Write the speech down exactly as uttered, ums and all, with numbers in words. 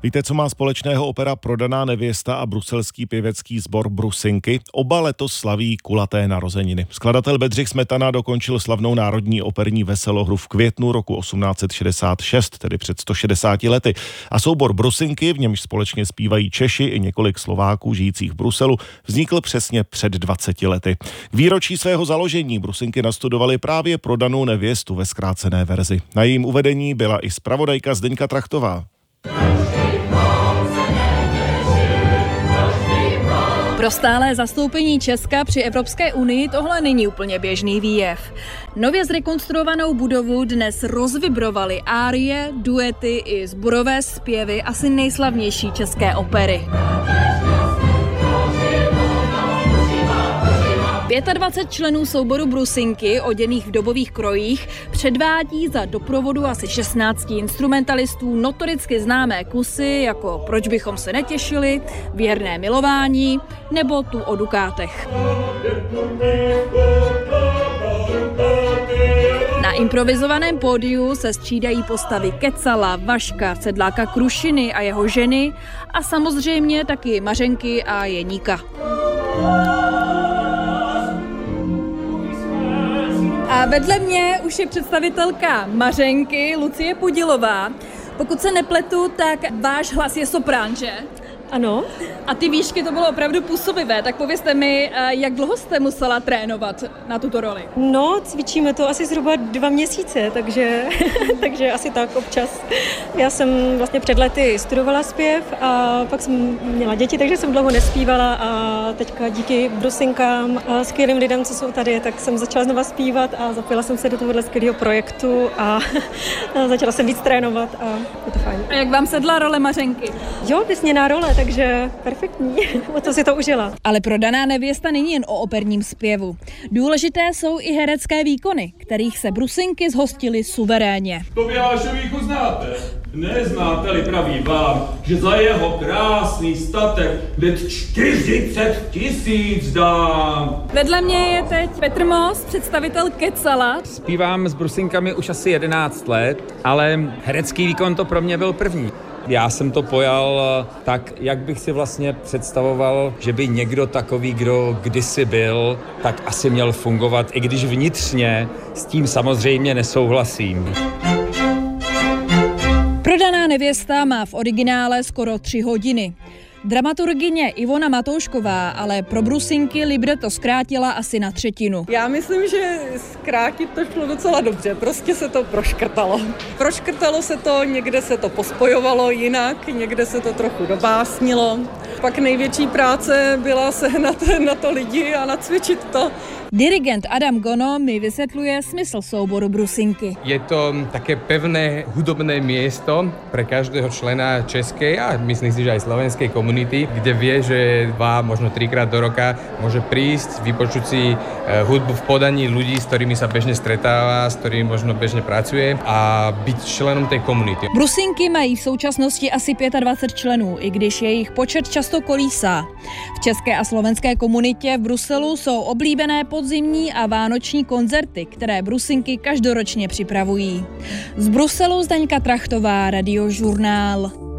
Víte, co má společného opera Prodaná nevěsta a bruselský pěvecký sbor Brusinky? Oba letos slaví kulaté narozeniny. Skladatel Bedřich Smetana dokončil slavnou národní operní veselohru v květnu roku osmnáct set šedesát šest, tedy před sto šedesáti lety. A soubor Brusinky, v němž společně zpívají Češi i několik Slováků žijících v Bruselu, vznikl přesně před dvaceti lety. K výročí svého založení Brusinky nastudovali právě Prodanou nevěstu ve zkrácené verzi. Na jejím uvedení byla i zpravodajka Zdeňka Trachtová. Pro stálé zastoupení Česka při Evropské unii tohle není úplně běžný výjev. Nově zrekonstruovanou budovu dnes rozvibrovaly árie, duety i sborové zpěvy asi nejslavnější české opery. dvacet pět členů souboru Brusinky, oděných v dobových krojích, předvádí za doprovodu asi šestnácti instrumentalistů notoricky známé kusy, jako Proč bychom se netěšili, Věrné milování nebo Tu o dukátech. Na improvizovaném pódiu se střídají postavy Kecala, Vaška, Sedláka Krušiny a jeho ženy a samozřejmě taky Mařenky a Jeníka. A vedle mě už je představitelka Mařenky, Lucie Podilová. Pokud se nepletu, tak váš hlas je soprán, že? Ano. A ty výšky, to bylo opravdu působivé, tak povězte mi, jak dlouho jste musela trénovat na tuto roli? No, cvičíme to asi zhruba dva měsíce, takže, takže asi tak občas. Já jsem vlastně před lety studovala zpěv a pak jsem měla děti, takže jsem dlouho nespívala a teďka díky Brusinkám a skvělým lidem, co jsou tady, tak jsem začala znova zpívat a zapojila jsem se do tohohle skvělého projektu a, a začala jsem víc trénovat a je to fajn. A jak vám sedla role Mařenky? Jo, vysněná role, takže perfektní, o to si to užila. Ale Prodaná nevěsta není jen o operním zpěvu. Důležité jsou i herecké výkony, kterých se Brusinky zhostily suverénně. Tobiášovíku znáte? Neznáte-li, praví vám, že za jeho krásný statek hned čtyřicet tisíc dám. Vedle mě je teď Petr Most, představitel Kecala. Zpívám s Brusinkami už asi jedenáct let, ale herecký výkon to pro mě byl první. Já jsem to pojal tak, jak bych si vlastně představoval, že by někdo takový, kdo kdysi byl, tak asi měl fungovat, i když vnitřně s tím samozřejmě nesouhlasím. Prodaná nevěsta má v originále skoro tři hodiny. Dramaturgyně Ivona Matoušková ale pro Brusinky libreto zkrátila asi na třetinu. Já myslím, že zkrátit to šlo docela dobře, prostě se to proškrtalo. Proškrtalo se to, někde se to pospojovalo jinak, někde se to trochu dobásnilo. Pak největší práce byla sehnat na to lidi a nacvičit to. Dirigent Adam Gono mi vysvětluje smysl souboru Brusinky. Je to také pevné hudobné miesto pre každého člena českej a myslím si, že aj slovenskej komunity, kde vie, že dva, možno trikrát do roka môže prísť, vypočuť si hudbu v podaní ľudí, s ktorými sa bežne stretáva, s ktorými možno bežne pracuje a byť členom tej komunity. Brusinky mají v současnosti asi dvacet pět členů, i když jejich počet často kolísá. V české a slovenské komunitě v Bruselu jsou oblíbené podzimní a vánoční koncerty, které Brusinky každoročně připravují. Z Bruselu Zdeňka Trachtová, Radiožurnál.